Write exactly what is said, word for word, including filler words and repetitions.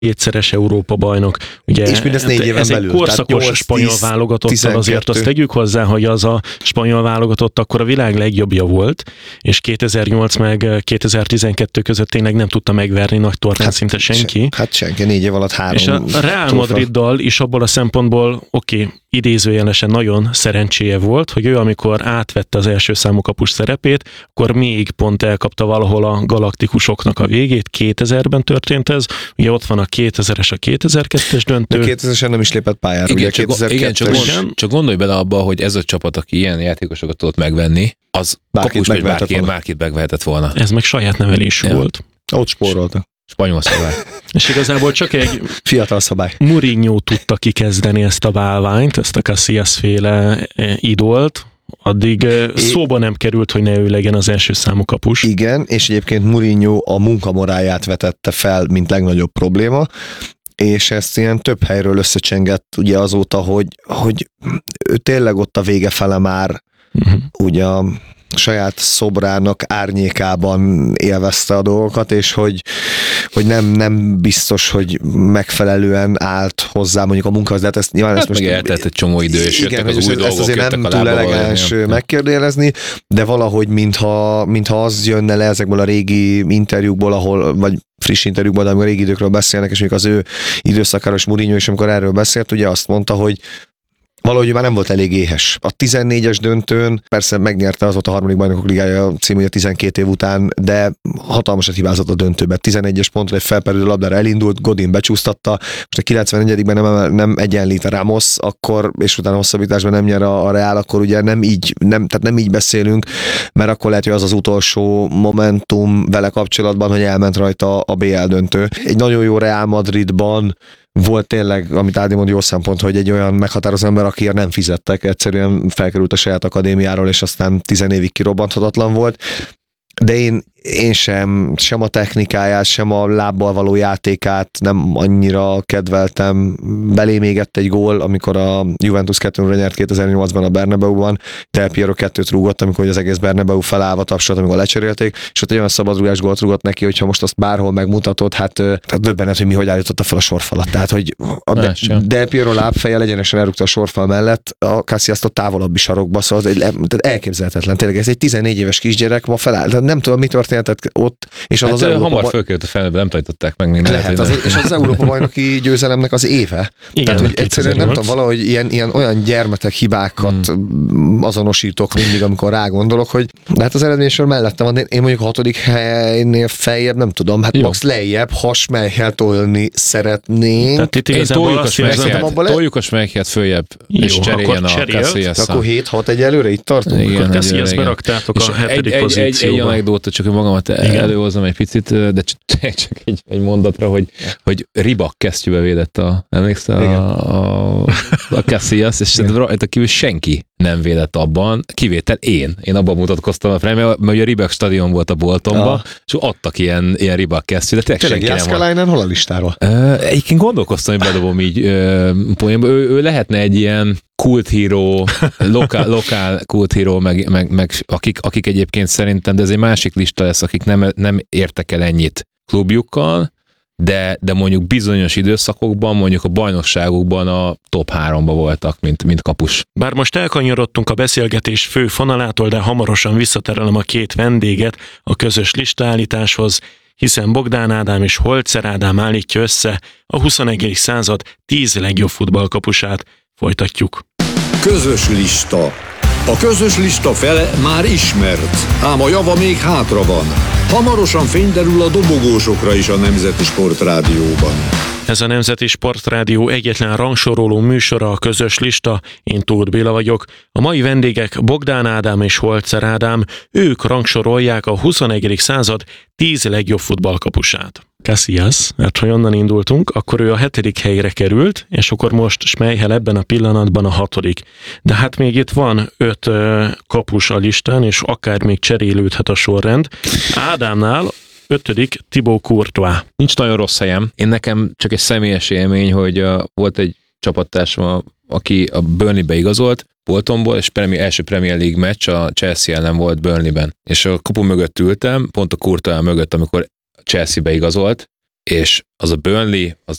kétszeres Európa bajnok. Ugye, és mindez négy éven ez belül. egy korszakos nyolc, spanyol válogatottal, azért azt tegyük hozzá, hogy az a spanyol válogatott akkor a világ legjobbja volt, és kétezer-nyolc meg kétezer-tizenkettő között tényleg nem tudta megverni nagy tornán hát, szinte senki. Se, hát senki, négy év alatt három. És a Real Madriddal is abból a szempontból, oké, okay, idézőjelesen nagyon szerencséje volt, hogy ő amikor átvette az első számú kapus szerepét, akkor még pont elkapta valahol a galaktikusoknak a végét, kétezerben történt ez, ugye ott van a kétezeres, a kétezer-kettes döntő. De kétezeresen nem is lépett pályára. Igen, ugye csak, igen csak, gond, csak gondolj bele abba, hogy ez a csapat, aki ilyen játékosokat tudott megvenni, az kapus, hogy bárki, bárkit megvehetett volna. Ez meg saját nevelésű ja. volt. Ott spórolta. Spanyol szabály. És igazából csak egy fiatal szabály. Mourinho tudta kikezdeni ezt a válványt, ezt a Casillas-féle idolt, addig é, szóba nem került, hogy ne ő legyen az első számú kapus. Igen, és egyébként Mourinho a munkamoráját vetette fel, mint legnagyobb probléma, és ezt ilyen több helyről összecsengett ugye azóta, hogy, hogy ő tényleg ott a vége fele már uh-huh. ugye a saját szobrának árnyékában élvezte a dolgokat, és hogy, hogy nem, nem biztos, hogy megfelelően állt hozzá mondjuk a munkahoz, de hát ezt nyilván hát ezt most... meg eltelt egy csomó idő, és igen, jöttek az új dolgok, ezt azért nem túl elegáns megkérdőjelezni, de valahogy mintha, mintha az jönne le ezekből a régi interjúkból, ahol, vagy friss interjúkból, de amikor a régi időkről beszélnek, és még az ő időszakáról és Mourinho is, amikor erről beszélt, ugye azt mondta, hogy valahogy már nem volt elég éhes. A tizennégyes döntőn persze megnyerte az ott a harmadik bajnokok ligája című tizenkét év után, de hatalmasat hibázott a döntőbe. tizenegyes pontra egy felperülő labdára elindult, Godin becsúsztatta, most a kilencvennegyedikben nem, nem egyenlít a Ramos, akkor, és utána hosszabbításban nem nyer a, a Real, akkor ugye nem így, nem, tehát nem így beszélünk, mert akkor lehet, hogy az az utolsó momentum vele kapcsolatban, hogy elment rajta a bé el döntő. Egy nagyon jó Real Madridban volt tényleg, amit Ádi mond, jó szempont, hogy egy olyan meghatározó ember, akire nem fizettek, egyszerűen felkerült a saját akadémiáról, és aztán tizen évig kirobbanthatatlan volt. De én, én sem, sem a technikáját, sem a lábbal való játékát nem annyira kedveltem. Belém égett egy gól, amikor a Juventus kettő nulla nyert kétezer-nyolcban a Bernabeuban, Del Piero kettőt rúgott, amikor az egész Bernabeu felállva tapsolt, amikor lecserélték, és ott egy olyan szabadrugás gólt rúgott neki, hogyha most azt bárhol megmutatod, hát tehát döbbenet, hogy mi hogy állította fel a sorfalat. Tehát, hogy a De, Del Piero lábfejjel egyenesen elrúgta a sorfal mellett, a Casillas-t a távolabbi sarokba, szóval az egy, elképzelhetetlen. Tényleg ez egy tizennégy éves kisgyerek ma feláll. Nem tudom, mi történt ott, és az hát az Európa hamar baj... fölkerült a felnőbe, nem tanították meg még. Lehet, az, és az Európa bajnoki győzelemnek az éve. Igen, tehát, hogy egyszerűen nem tudom, valahogy ilyen, ilyen olyan gyermetek hibákat hmm. azonosítok mindig, amikor rá gondolok, hogy de hát az eredménysor mellettem van, én mondjuk a hatodik helynél feljebb, nem tudom, hát jó. Max lejjebb, hasmelyhel tolni szeretnénk. Tehát itt igazából azt érzem, toljuk a smelyhelyet följebb, jó, és cseréljen a Casillas-szal. Akkor hét hat egyelőre itt tartunk? Igen, Casillas beraktátok a hetedik pozícióba. Egy anekdóta, csak hogy magamat előhozom egy picit, de csak egy, egy mondatra, hogy, hogy Ribak kesztyűbe védett a, emlékszel, a, a, a Casillas, és rajta kívül senki nem védett abban, kivétel én. Én abban mutatkoztam a frame, mert ugye a Ribak stadion volt a Boltonban, ja. És adtak ilyen, ilyen Ribak kesztyűt, de tényleg senki nem volt. Hol a listáról? Uh, egyébként gondolkoztam, hogy bedobom így uh, poénba. Ő, ő lehetne egy ilyen kulthíró, lokál, lokál kulthíró, meg, meg, meg akik, akik egyébként szerintem, de ez egy másik lista lesz, akik nem, nem értek el ennyit klubjukkal, de, de mondjuk bizonyos időszakokban, mondjuk a bajnokságokban a top háromba voltak, mint, mint kapus. Bár most elkanyarodtunk a beszélgetés fő fonalától, de hamarosan visszaterelem a két vendéget a közös listaállításhoz, hiszen Bogdán Ádám és Holzer Ádám állítja össze a huszonegyedik század tíz legjobb futballkapusát. Folytatjuk. Közös lista. A közös lista fele már ismert, ám a java még hátra van. Hamarosan fényderül a dobogósokra is a Nemzeti Sportrádióban. Ez a Nemzeti Sportrádió egyetlen rangsoroló műsora, a közös lista. Én Tóth Béla vagyok. A mai vendégek Bogdán Ádám és Holzer Ádám. Ők rangsorolják a huszonegyedik század tíz legjobb futballkapusát. Casillas, mert ha onnan indultunk, akkor ő a hetedik helyre került, és akkor most Schmeichel ebben a pillanatban a hatodik. De hát még itt van öt uh, kapus a listán, és akár még cserélődhet a sorrend. Ádámnál ötödik Thibaut Courtois. Nincs nagyon rossz helyem. Én nekem csak egy személyes élmény, hogy uh, volt egy csapattársam, aki a Burnley-be igazolt, Boltonból, és premier, első Premier League meccs a Chelsea ellen volt Burnley-ben. És a kapu mögött ültem, pont a Courtois mögött, amikor Chelsea-be igazolt, és az a Burnley, az